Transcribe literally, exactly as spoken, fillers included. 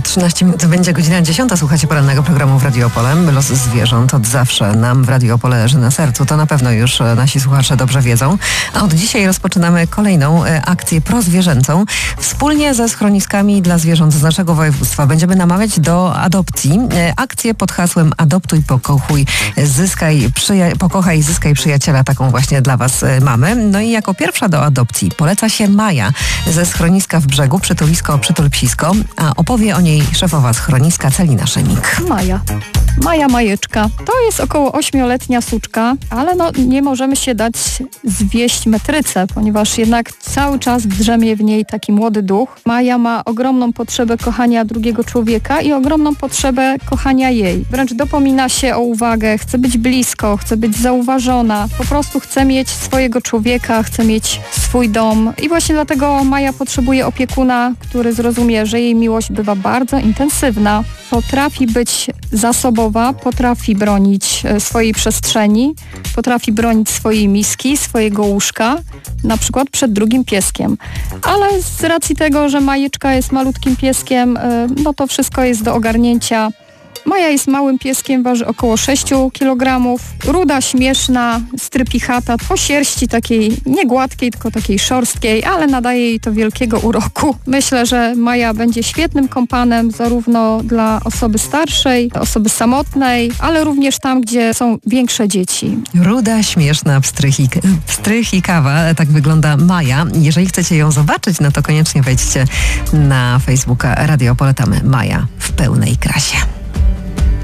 Za trzynaście minut będzie godzina dziesiąta. Słuchacie porannego programu w Radio Opole. Los zwierząt od zawsze nam w Radio Opole leży na sercu. To na pewno już nasi słuchacze dobrze wiedzą. A od dzisiaj rozpoczynamy kolejną akcję prozwierzęcą. Wspólnie ze schroniskami dla zwierząt z naszego województwa będziemy namawiać do adopcji. Akcję pod hasłem Adoptuj, pokochuj, zyskaj, przyja- pokochaj, zyskaj przyjaciela. Taką właśnie dla Was mamy. No i jako pierwsza do adopcji poleca się Maja ze schroniska w Brzegu, przytulisko Przytul Psisko, a opowie o niej szefowa schroniska Celina Szemik. Maja. Maja Majeczka. To jest około ośmioletnia suczka, ale no nie możemy się dać zwieść metryce, ponieważ jednak cały czas drzemie w niej taki młody duch. Maja ma ogromną potrzebę kochania drugiego człowieka i ogromną potrzebę kochania jej. Wręcz dopomina się o uwagę, chce być blisko, chce być zauważona. Po prostu chce mieć swojego człowieka, chce mieć swój dom i właśnie dlatego Maja potrzebuje opiekuna, który zrozumie, że jej miłość bywa bardzo intensywna. Potrafi być zasobowa, potrafi bronić swojej przestrzeni, potrafi bronić swojej miski, swojego łóżka, na przykład przed drugim pieskiem. Ale z racji tego, że Majeczka jest malutkim pieskiem, no to wszystko jest do ogarnięcia. Maja jest małym pieskiem, waży około sześć kilogramów. Ruda, śmieszna, strypichata, po sierści takiej nie gładkiej, tylko takiej szorstkiej, ale nadaje jej to wielkiego uroku. Myślę, że Maja będzie świetnym kompanem zarówno dla osoby starszej, osoby samotnej, ale również tam, gdzie są większe dzieci. Ruda, śmieszna, pstrych i, pstrych i kawa. Tak wygląda Maja. Jeżeli chcecie ją zobaczyć, no to koniecznie wejdźcie na Facebooka Radio Opole. Tam Maja w pełnej krasie.